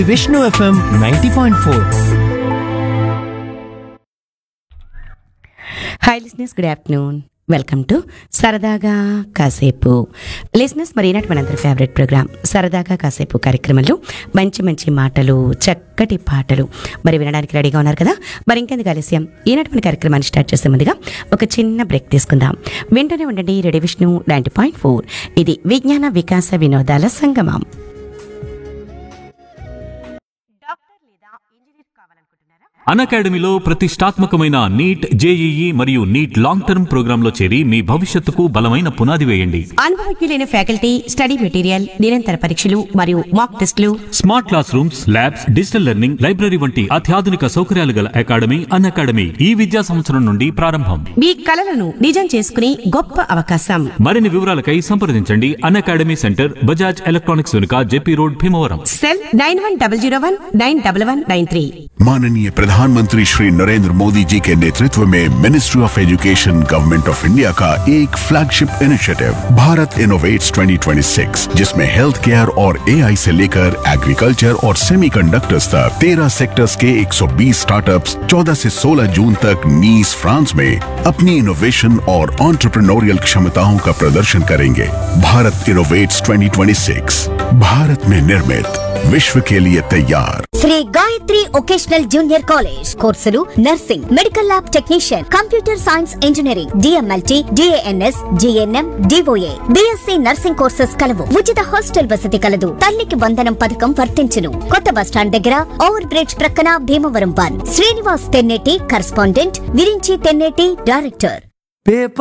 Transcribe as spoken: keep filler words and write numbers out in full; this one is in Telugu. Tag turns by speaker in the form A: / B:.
A: Vishnu FM ninety point four.
B: Hi లిస్నెస్, good afternoon. Welcome to సరదాగా కాసేపు. లిస్నెస్, మరి ఈనాటి మనందరి ఫేవరెట్ ప్రోగ్రామ్ సరదాగా కాసేపు కార్యక్రమంలో మంచి మంచి మాటలు, చక్కటి పాటలు మరి వినడానికి రెడీగా ఉన్నారు కదా. మరి ఇంకెందుకు ఆలస్యం, ఈనాటి మన కార్యక్రమాన్ని స్టార్ట్ చేసే ముందుగా ఒక చిన్న బ్రేక్ తీసుకుందాం. వెంటనే ఉండండి radio Vishnu ninety point four. ఇది విజ్ఞాన వికాస వినోదాల సంగమం.
C: అన్అకాడమీలో ప్రతిష్టాత్మకమైన నీట్, జేఈఈ మరియు నీట్ లాంగ్ టర్మ్ ప్రోగ్రాంలో చేరి మీ భవిష్యత్తుకు బలమైన పునాది వేయండి.
B: అనుభవజ్ఞులైన ఫ్యాకల్టీ, స్టడీ మెటీరియల్, నిరంతర పరీక్షలు మరియు మాక్ టెస్టులు,
C: smart class rooms, labs, digital learning, library వంటి అత్యాధునిక సౌకర్యాలు గల అకాడమీ అన్అకాడమీ ఈ విద్యా సంవత్సరం నుండి ప్రారంభం.
B: మీ కలలను నిజం చేసుకునే గొప్ప అవకాశం.
C: మరిన్ని వివరాలకై సంప్రదించండి అన్అకాడమీ సెంటర్, బజాజ్ ఎలక్ట్రానిక్స్ వెనుక, JP road, Bhimavaram.
B: Cell nine one double zero one nine double one nine three.
D: माननीय प्रधानमंत्री श्री नरेंद्र मोदी जी के नेतृत्व में ministry of education government of India का एक flagship initiative Bharat innovates twenty twenty six, जिसमें हेल्थ केयर और एआई से लेकर एग्रीकल्चर और सेमीकंडक्टर्स तक तेरह सेक्टर्स के एक सौ बीस स्टार्टअप्स चौदह से सोलह जून तक नीस फ्रांस में अपनी इनोवेशन और एंटरप्रेन्योरियल क्षमताओं का प्रदर्शन करेंगे. Bharat innovates twenty twenty six, Bharat में निर्मित, विश्व के लिए तैयार.
E: Shri Gayatri vocational junior college కోర్సులు nursing, medical lab technician, computer science engineering, DMLT, DNS, GNM, DOA, BSc nursing courses కలవు. ఉచిత హాస్టల్ వసతి కలదు. తల్లికి వందనం పథకం వర్తించును. కొత్త బస్టాండ్ దగ్గర ఓవర్ బ్రిడ్జ్ ప్రక్కన Bhimavaram one. Srinivas Tenneti correspondent, Virinchi Tenneti director.